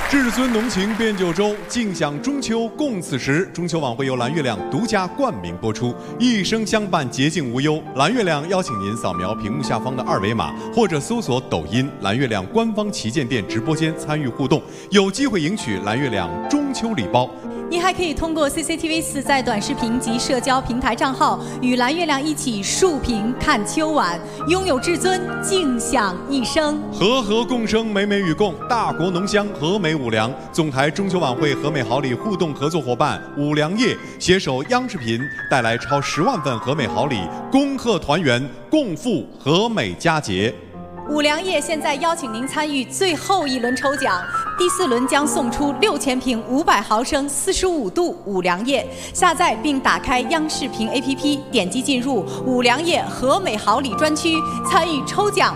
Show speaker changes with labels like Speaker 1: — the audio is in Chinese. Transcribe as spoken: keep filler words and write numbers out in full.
Speaker 1: 至尊浓情变九州，尽享中秋共此时。中秋晚会由蓝月亮独家冠名播出，一生相伴，洁净无忧。蓝月亮邀请您扫描屏幕下方的二维码，或者搜索抖音蓝月亮官方旗舰店直播间参与互动，有机会赢取蓝月亮中秋礼包。
Speaker 2: 您还可以通过 C C T V 四在短视频及社交平台账号与蓝月亮一起竖屏看秋晚，拥有至尊，尽享一生。
Speaker 1: 和和共生，美美与共，大国浓香，和美五粮。总台中秋晚会和美好礼互动合作伙伴五粮液携手央视频，带来超十万份和美好礼，恭贺团圆，共赴和美佳节。
Speaker 2: 五粮液现在邀请您参与最后一轮抽奖，第四轮将送出六千瓶五百毫升四十五度五粮液。下载并打开央视频 A P P， 点击进入五粮液和美好礼专区，参与抽奖